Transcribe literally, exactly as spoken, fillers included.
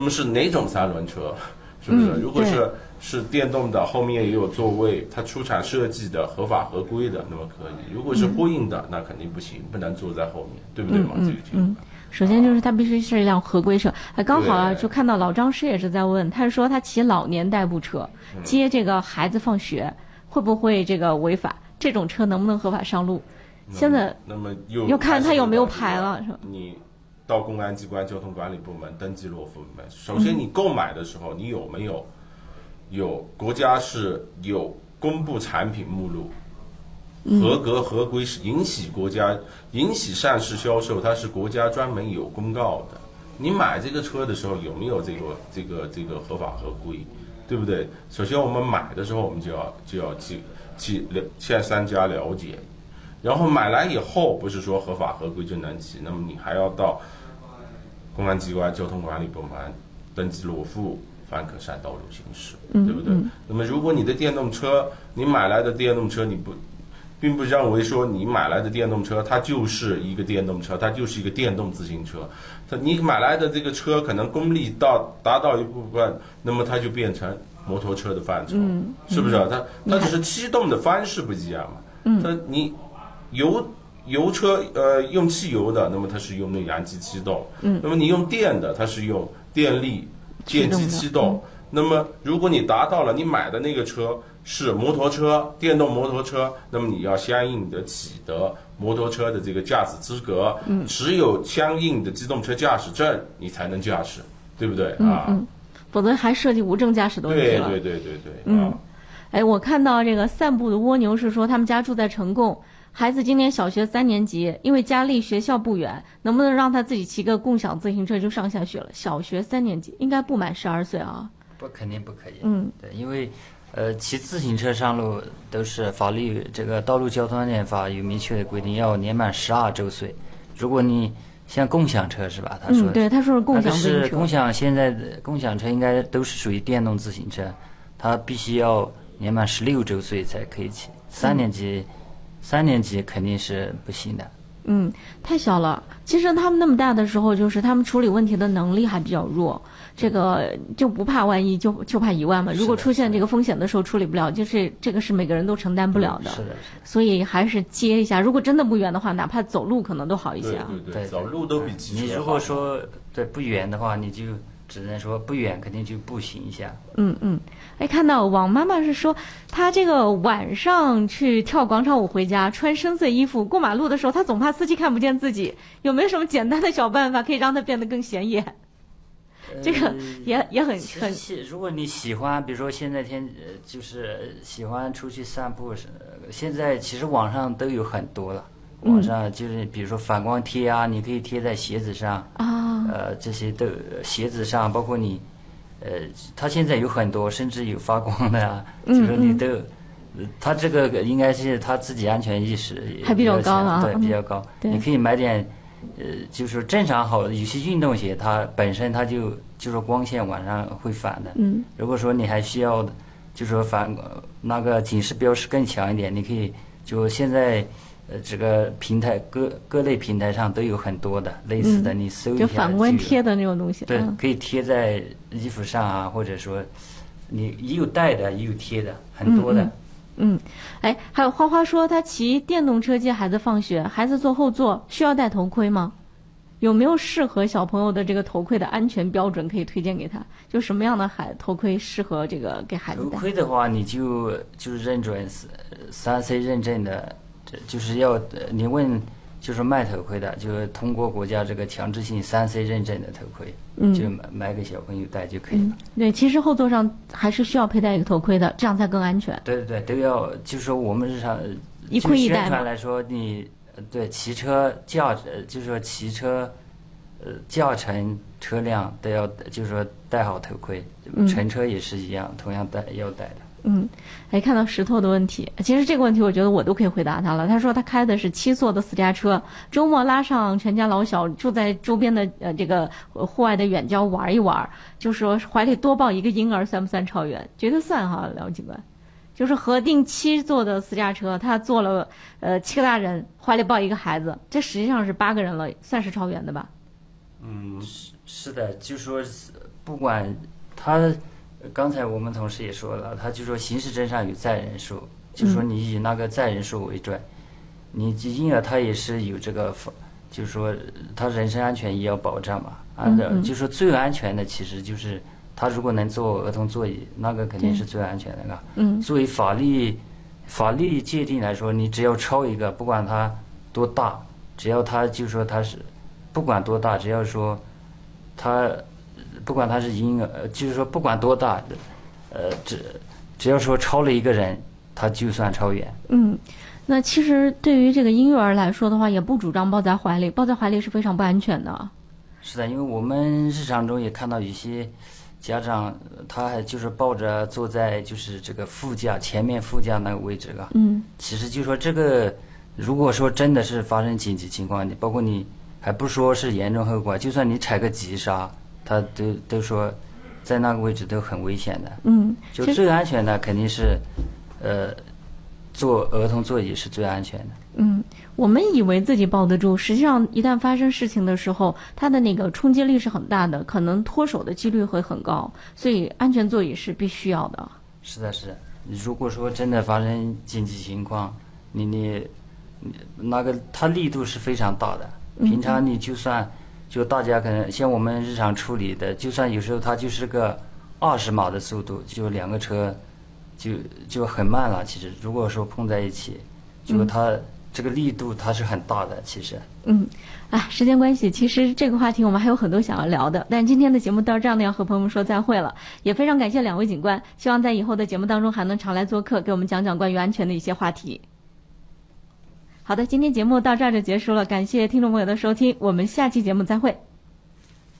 那么是哪种三轮车？是不是？ 嗯、 如果是是电动的，后面也有座位，它出厂设计的合法合规的，那么可以。如果是呼应的，嗯、那肯定不行，不能坐在后面，对不对嘛？ 嗯、 这个情况。 嗯首先就是它必须是一辆合规车，哎，刚好啊，就看到老张师也是在问，他是说他骑老年代步车接这个孩子放学，嗯、会不会这个违法？这种车能不能合法上路？现在那么又要看他有没有牌了，是吧？ 你到公安机关、交通管理部门登记落户门，首先你购买的时候，你有没有有国家是有公布产品目录？合格合规是允许国家允许上市销售，它是国家专门有公告的。你买这个车的时候有没有这个这个这个合法合规，对不对？首先我们买的时候，我们就要就要去去向商家了解，然后买来以后不是说合法合规就能骑，那么你还要到公安机关、交通管理部门登记落户，方可上道路行驶，对不对？ 嗯嗯、 那么如果你的电动车，你买来的电动车你不。并不认为说你买来的电动车它就是一个电动车，它就是一个电动自行车。它你买来的这个车可能功率到达到一部分，那么它就变成摩托车的范畴， 嗯、 是不是？它它只是驱动的方式不一样嘛。 嗯、 它你油油车呃用汽油的，那么它是用内燃机驱动。 嗯。 那么你用电的，它是用电力电机驱动。嗯、那么如果你达到了你买的那个车。是摩托车，电动摩托车，那么你要相应的取得摩托车的这个驾驶资格， 嗯， 持有相应的机动车驾驶证，你才能驾驶，对不对、 嗯、 啊？ 嗯，否则还涉及无证驾驶的问题了。 对对对对对， 嗯， 啊、 哎，我看到这个散步的蜗牛是说，他们家住在成贡，孩子今年小学三年级，因为家离学校不远，能不能让他自己骑个共享自行车就上下学了？小学三年级应该不满十二岁啊。 不，肯定不可以。 嗯， 对，因为。呃，骑自行车上路都是法律这个道路交通安全法有明确的规定，要年满十二周岁。如果你像共享车是吧？他说， 嗯，对，他说是共享自行车。 是共享，现在的共享车应该都是属于电动自行车，它必须要年满十六周岁才可以骑。三年级，嗯、三年级肯定是不行的。 嗯，太小了。其实他们那么大的时候，就是他们处理问题的能力还比较弱，这个就不怕万一，就就怕一万嘛。如果出现这个风险的时候处理不了，就是这个是每个人都承担不了的。 是的， 所以还是接一下。如果真的不远的话，哪怕走路可能都好一些啊。 对对对，走路都比骑车好。 你如果说对不远的话，你就只能说不远，肯定就步行一下。 嗯嗯，哎，看到王妈妈是说，她这个晚上去跳广场舞回家，穿深色衣服，过马路的时候，她总怕司机看不见自己，有没有什么简单的小办法可以让她变得更显眼？这个也也很很。 如果你喜欢，比如说现在天就是喜欢出去散步，现在其实网上都有很多了。网上就是比如说反光贴啊，你可以贴在鞋子上啊， 呃，这些都鞋子上，包括你，呃，它现在有很多，甚至有发光的啊， 嗯、 就是你都，嗯、它这个应该是他自己安全意识还比较高啊， 对，比较高。 嗯、 你可以买点，呃，就是正常好的有些运动鞋，它本身它就就是光线晚上会反的。 嗯， 如果说你还需要，就是说反那个警示标识更强一点，你可以就现在。呃，这个平台各各类平台上都有很多的类似的， 嗯、 你搜一下就反光贴的那种东西。 对， 嗯、 可以贴在衣服上啊，或者说你也有带的，也有贴的，很多的。 嗯，嗯哎，还有花花说她骑电动车接孩子放学，孩子坐后座，需要戴头盔吗？有没有适合小朋友的这个头盔的安全标准可以推荐给他？就什么样的孩头盔适合这个给孩子戴？ 头盔的话，你就就是认准三 C 认证的。就是要你问，就是卖头盔的，就是通过国家这个强制性三 C 认证的头盔， 嗯， 就买买给小朋友戴就可以了。 嗯、对，其实后座上还是需要佩戴一个头盔的，这样才更安全。 对对对，都要，就是说我们日常一盔一戴宣传来说，你对骑车驾，就是说骑车，呃，驾乘车辆都要，就是说戴好头盔， 嗯、 乘车也是一样，同样戴要戴的。 嗯，哎，看到石头的问题，其实这个问题我觉得我都可以回答他了。他说他开的是七座的私家车，周末拉上全家老小住在周边的呃这个户外的远郊玩一玩，就说怀里多抱一个婴儿算不算超员？觉得算哈，廖警官。就是核定七座的私家车，他坐了呃七个大人，怀里抱一个孩子，这实际上是八个人了，算是超员的吧？ 嗯，是的，就说不管他，刚才我们同事也说了，他就说行驶证上有载人数，就说你以那个载人数为准，你婴儿他也是有这个，就是说他人身安全也要保障嘛。按照就说最安全的其实就是他如果能坐儿童座椅，那个肯定是最安全的啊。 嗯， 作为法律法律界定来说，你只要超一个，不管他多大，只要他就说他是不管多大，只要说他不管他是婴儿，就是说不管多大，呃，只只要说超了一个人，他就算超员。 嗯，那其实对于这个婴幼儿来说的话，也不主张抱在怀里，抱在怀里是非常不安全的。 是的，因为我们日常中也看到有些家长，他还就是抱着坐在就是这个副驾前面副驾那个位置啊。 嗯， 其实就说这个，如果说真的是发生紧急情况，你包括你还不说是严重后果，就算你踩个急刹，他都都说在那个位置都很危险的。 嗯， 就最安全的肯定是，呃，坐儿童座椅是最安全的。 嗯，我们以为自己抱得住，实际上一旦发生事情的时候，它的那个冲击力是很大的，可能脱手的几率会很高，所以安全座椅是必须要的。 是的，是的。如果说真的发生紧急情况，你你那个它力度是非常大的。平常你就算就大家可能像我们日常处理的，就算有时候它就是个二十码的速度，就两个车就就很慢了。其实如果说碰在一起，就它。这个力度它是很大的，其实。 嗯，啊，时间关系，其实这个话题我们还有很多想要聊的，但今天的节目到这样的要和朋友们说再会了，也非常感谢两位警官，希望在以后的节目当中还能常来做客，给我们讲讲关于安全的一些话题。好的，今天节目到这儿就结束了，感谢听众朋友的收听，我们下期节目再会。